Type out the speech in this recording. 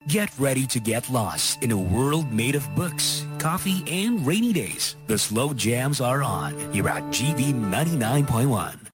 Get ready to get lost in a world made of books, coffee, and rainy days. The slow jams are on here at GB 99.1.